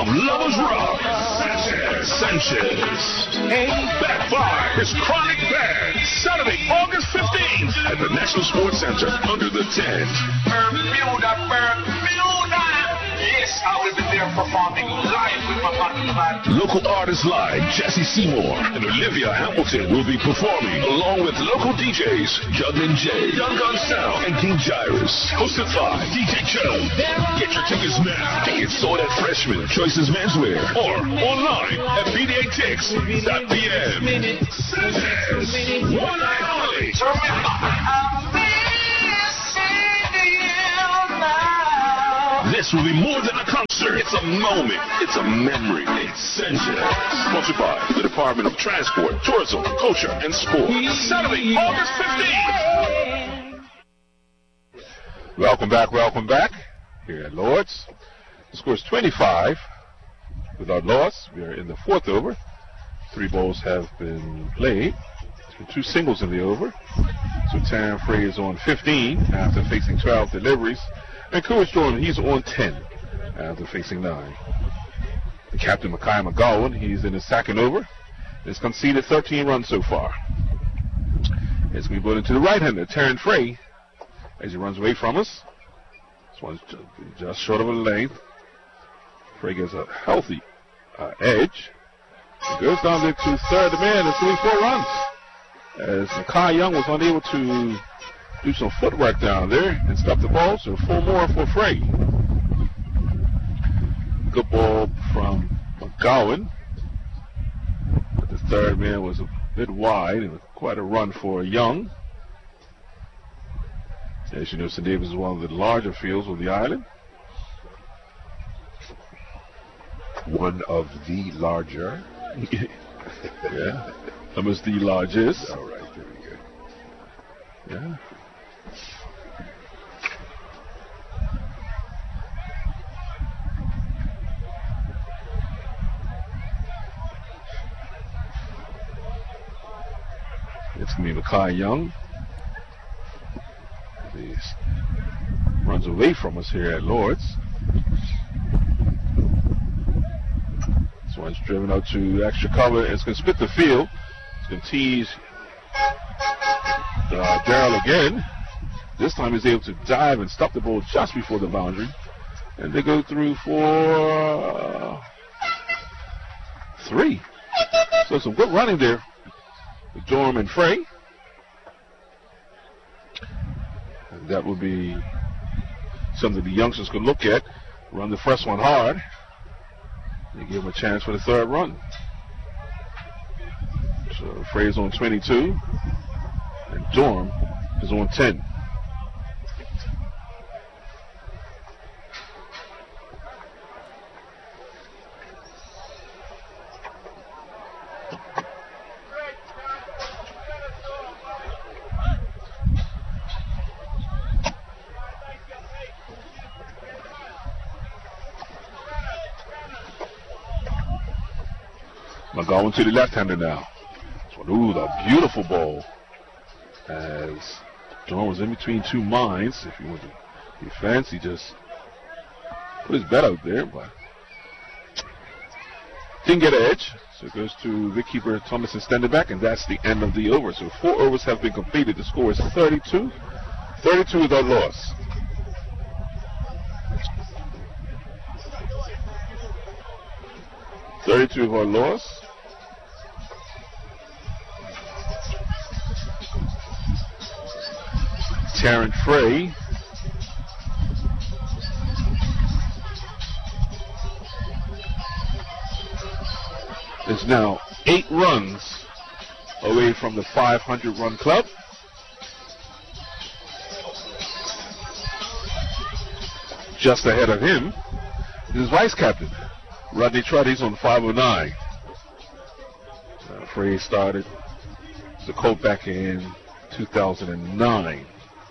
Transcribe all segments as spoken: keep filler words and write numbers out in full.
of Lovers Rock, Sanchez. Sanchez. Backfire is Chronic Band, Saturday, August fifteenth at the National Sports Center under the tent. Bermuda, Bermuda. Yes, I will be there performing live with my band. Local artists like Jesse Seymour and Olivia Hamilton will be performing, along with local D Js Jugman J, Young Gun Sound, and King Gyrus. Hosted by D J Chubb. Get your tickets now. Tickets sold at Freshman, Choices Menswear, or online at b d a tix dot p m. Sanchez, one night only. This will be more than a concert. It's a moment. It's a memory. It's Sanchez. Sponsored by the Department of Transport, Tourism, Culture, and Sport. Saturday, August fifteenth. Welcome back, welcome back. Here at Lords. The score is twenty-five without loss. We are in the fourth over. Three balls have been played. There's been two singles in the over. So Taryn Frey is on fifteen after facing twelve deliveries. And Courage Jordan, he's on ten after facing nine. The captain, Makai McGowan, he's in his second over. He's conceded thirteen runs so far. As we put into the right-hander, Taryn Frey, as he runs away from us. This one's just short of a length. Frey gets a healthy uh, edge. He goes down there to third man. It's only four runs. As Makai Young was unable to do some footwork down there and stop the ball, so four more for Frey. Good ball from McGowan. But the third man was a bit wide and quite a run for Young. As you know, Saint Davis is one of the larger fields of the island. One of the larger. Yeah. Almost the largest. All right, very good. Yeah. It's going to be Makai Young. He runs away from us here at Lords. This one's driven out to extra cover. It's going to split the field. It's going to tease uh, Darrell again. This time he's able to dive and stop the ball just before the boundary. And they go through for uh, three. So some good running there with Dorm and Frey. And that will be something the youngsters could look at. Run the first one hard. They give him a chance for the third run. So Frey's on twenty-two. And Dorm is on ten. Going to the left-hander now. Ooh, the beautiful ball. As John was in between two minds. If you want to be fancy, just put his bet out there, but didn't get an edge. So it goes to wicketkeeper Thomason standing back, and that's the end of the over. So four overs have been completed. The score is thirty-two. thirty-two without loss. thirty-two without loss. Taryn Frey is now eight runs away from the five hundred run club. Just ahead of him is his vice captain, Rodney Trott. He's on five oh nine. Uh, Frey started the Colt back in two thousand nine.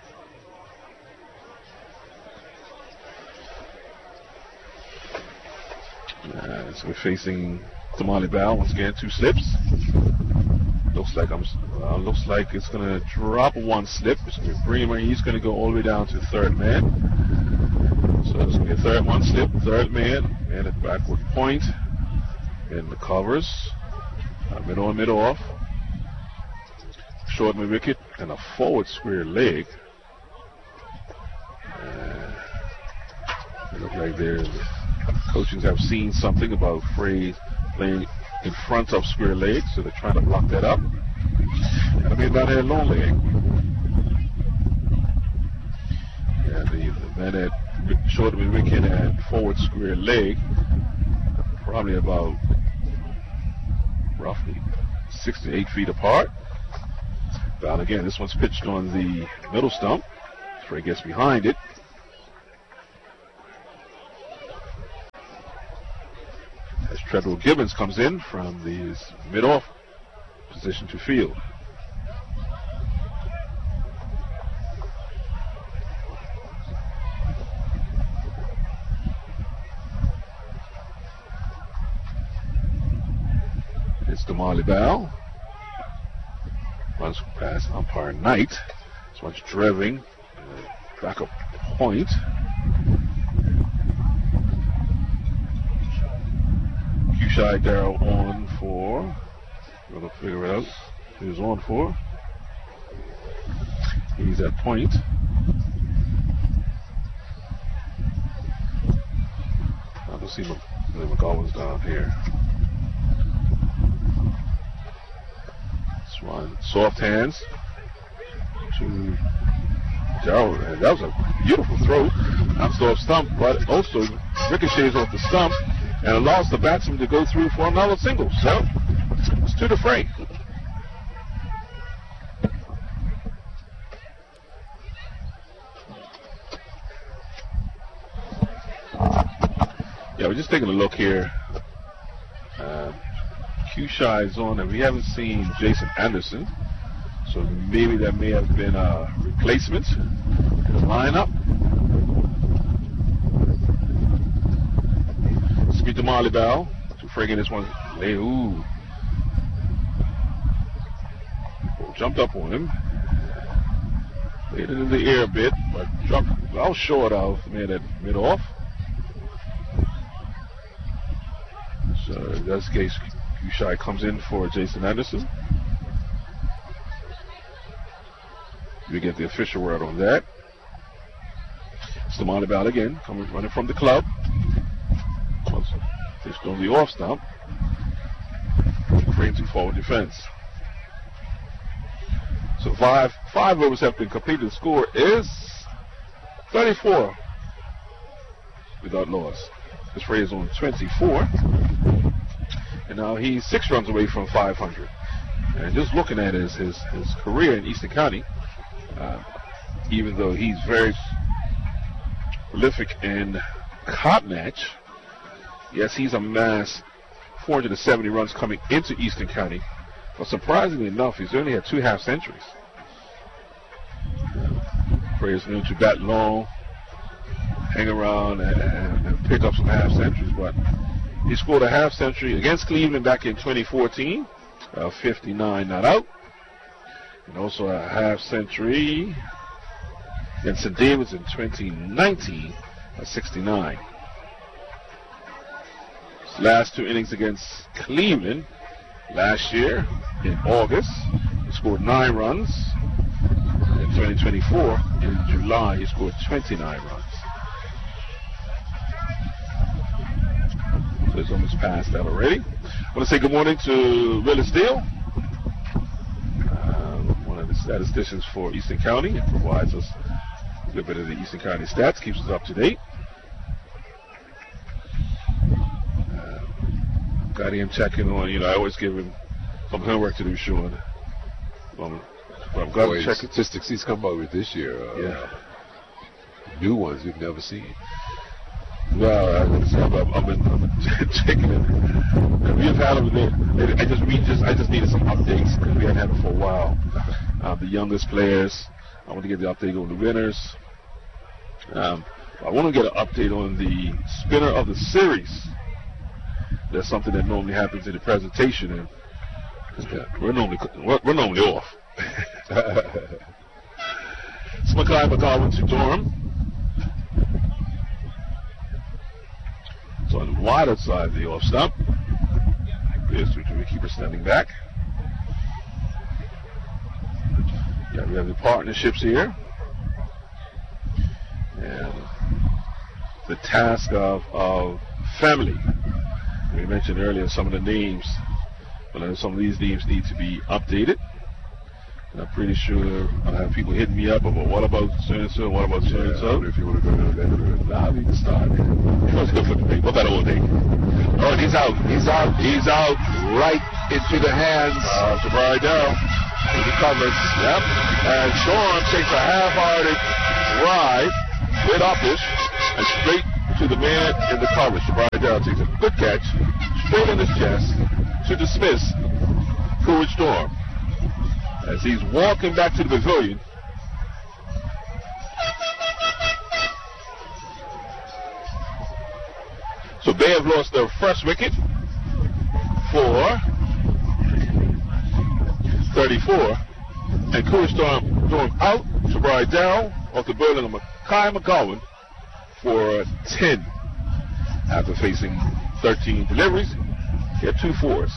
Uh, so we're facing Tamale Bow once again, two slips. Looks like I'm. Uh, looks like it's gonna drop one slip. It's gonna bring him. He's gonna go all the way down to third man. So it's going to be a third one slip, third man, and a backward point. And the covers, uh, mid on, mid off. Short mid wicket, and a forward square leg. Uh, it looks like their coaches have seen something about Frey playing in front of square leg, so they're trying to block that up. That'll be about a long leg. Yeah, the, the man at short mid wicket and forward square leg, probably about roughly six to eight feet apart. Now again, this one's pitched on the middle stump. Frey gets behind it. As Treadwell Gibbons comes in from the mid-off position to field. It's Damali Bell. Runs past umpire Knight. This one's driving. Uh, back up point. Q-Shy Darrow on for. We're going to figure it out. Who's on for. He's at point. I don't see McGowan's down here. This one, soft hands to Darrow. That was a beautiful throw. Bounced off stump, but also ricochets off the stump and allows the batsman to go through for another single. So it's to the Frey. Yeah, we're just taking a look here. Uh, Q-Shy is on, and we haven't seen Jason Anderson, so maybe that may have been a replacement in the lineup. Speed to Marley Bell to Frey. This one, hey, ooh, jumped up on him, laid it in the air a bit, but dropped well short of the man at mid off. So in this case, Q-Shy comes in for Jason Anderson. We get the official word on that. It's the Damali Bell again, coming running from the club. Fished on the off stump. Frey to forward defense. So five five overs have been completed. The score is thirty-four without loss. This Frey is on twenty-four. And now he's six runs away from five hundred. And just looking at his his, his career in Eastern County, uh, even though he's very prolific in cop match, yes, he's amassed four hundred seventy runs coming into Eastern County. But surprisingly enough, he's only had two half centuries. Frey is known to bat long, hang around, and, and, and pick up some half centuries. But he scored a half century against Cleveland back in twenty fourteen, uh, fifty-nine not out. And also a half century against Saint David's in twenty nineteen at sixty-nine. His last two innings against Cleveland last year in August, he scored nine runs. In twenty twenty-four, in July, he scored twenty-nine runs. So it's almost past that already. I want to say good morning to Willis Steele, um, one of the statisticians for Eastern County. It provides us a good bit of the Eastern County stats, keeps us up to date. Uh, got him checking on, you know, I always give him some homework to do, Sean. Um, but I'm glad Boy, to check statistics he's come up with this year. Uh, yeah. New ones we've never seen. Well, I'm, I'm, I'm been, I've been checking it. We've had them there. I just, we just, I just needed some updates because we hadn't had them for a while. Uh, the youngest players. I want to get the update on the winners. Um, I want to get an update on the spinner of the series. That's something that normally happens in the presentation, and yeah, we're normally we're, we're normally off. It's Mackay McGowan to Durham. wide outside the off stump. There's the keeper standing back. Yeah, we have the partnerships here. And the task of, of family. We mentioned earlier some of the names, but some of these names need to be updated. And I'm pretty sure I'll have people hitting me up about what about so-and-so, what about so-and-so. If you want to go to that, nah, we can start. Let's go for the What about Old Day? Oh, he's out. He's out. He's out right into the hands of Jabari Darrell. He recovers. Yep. And Sean takes a half-hearted ride with Uppish and straight to the man in the coverage. Jabari Darrell takes a good catch straight in his chest to dismiss Coolidge Storm. As he's walking back to the pavilion, so they have lost their first wicket for thirty-four, and Coolidge Storm going out. Jabari Darrell off the building of Makai McGowan for ten after facing thirteen deliveries. He had two fours.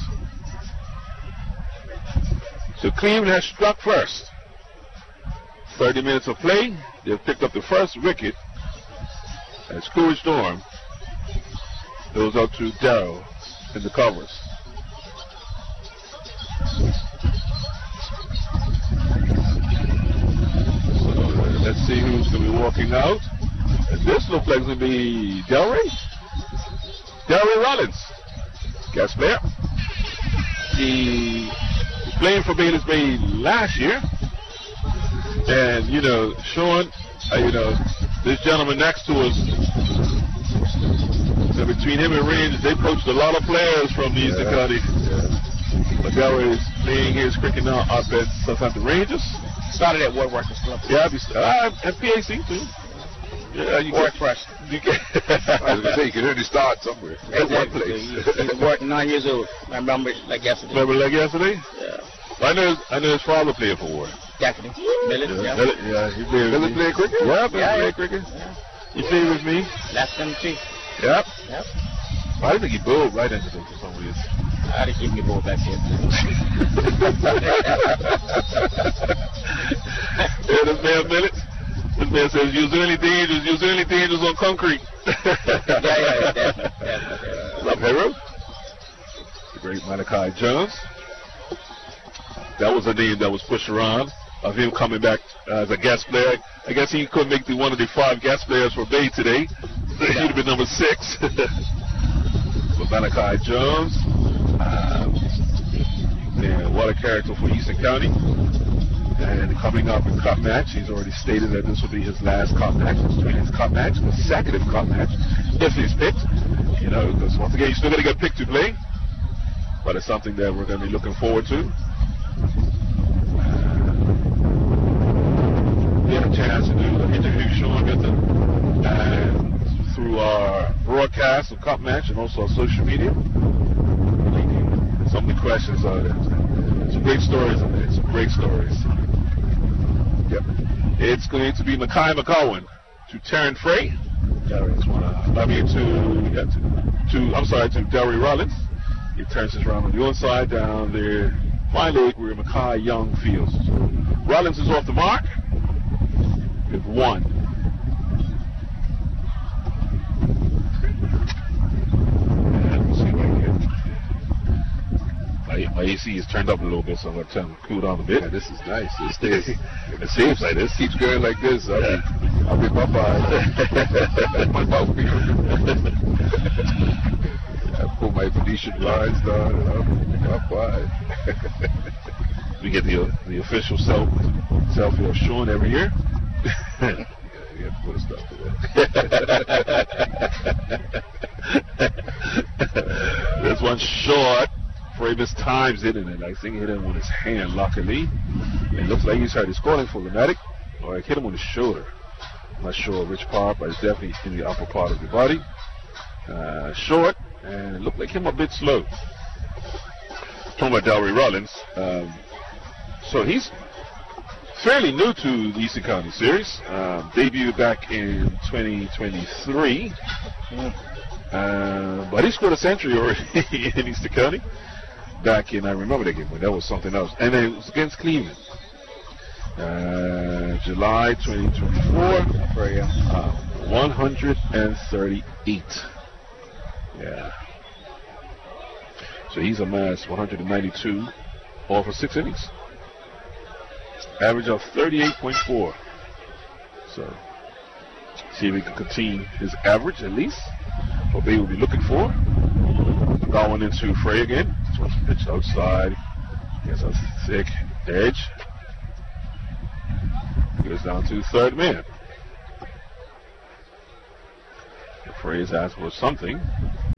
So Cleveland has struck first. thirty minutes of play. They've picked up the first wicket as Coolidge Storm goes up to Darrell in the covers. So let's see who's going to be walking out. And this looks like it's going to be Delray. Delray Rollins. Guest player. The playing for Bayless Bay last year, and you know, Sean, uh, you know, this gentleman next to us, so between him and Range, they poached a lot of players from the yeah, Eastern County. Yeah. McGarry is playing his cricket now up at Southampton Rangers. Started at Woodworkers Club. Yeah, uh, and P A C too. Yeah, you work get first. You get I was going to say, you can only start somewhere. At one Exactly. place. He's, he's working nine years old. I remember it like yesterday. Remember like yesterday? Yeah. I know. I know his father played for Warren. Definitely. Millet, Yeah, yeah. yeah, he played with Billy me. play cricket? Yeah, Billy Yeah, played yeah. cricket. Yeah. He played with me. Left them too. Yep. Yep. I think he bowled right into them for some reason. I had to keep me ball back here. Yeah, this man Millet. This man says use early dangers, use early dangers on concrete. yeah, yeah, yeah, definitely, definitely. Love hero. The great Malachi Jones. That was a name that was pushed around of him coming back as a guest player. I guess he couldn't make the one of the five guest players for Bay today. He'd have been number six. But Malachi Jones, um, man, what a character for Eastern County. And coming up in cup match, he's already stated that this will be his last cup match. This will be his cup match, consecutive cup match, if he's picked. You know, because once again, he's still going to get picked to play. But it's something that we're going to be looking forward to. We had a chance to do an interview Sean with him and through our broadcast of cup match and also our social media. Some of the questions are there. Some great stories in there. Some great stories. Yep. It's going to be Makai McGowan to Taryn Frey. Darren's one of, I mean to, yeah, to, to I'm sorry, to Delray Rollins. He turns his round on the other side down there. My leg where Makai Young fields. So Rollins is off the mark with one. And we'll see right here. My, my A C is turned up a little bit, so I'm going to tell him to cool down a bit. Yeah, this is nice. It stays. It seems like this. Keeps going like this. I'll be, I'll be bye bye. My mouth be I pull my Venetian blinds down and I'll be bye bye. We get the the official self selfie of Sean every year. Yeah, you have to put a stop to that. This one short. Frey times it, and I think hit him with his hand, luckily. It looks like he's hurt. He's calling for Lunatic, or I hit him on his shoulder. I'm not sure which part, but it's definitely in the upper part of the body. Uh, short, and it looked like him a bit slow. Talking about Delray Rollins. Um, so he's fairly new to the Eastern County Series. Um, debuted back in twenty twenty-three. Uh, but he scored a century already in Easter County back in, I remember that game, but that was something else. And then it was against Cleveland. Uh, July twenty twenty-four. Uh, one hundred thirty-eight. Yeah. So he's amassed one hundred ninety-two all for six innings. Average of thirty-eight point four. So, see if we can continue his average at least. What they will be looking for. Going into Frey again. This one's pitched outside. Gets a thick edge. Goes down to third man. Frey is asked for something.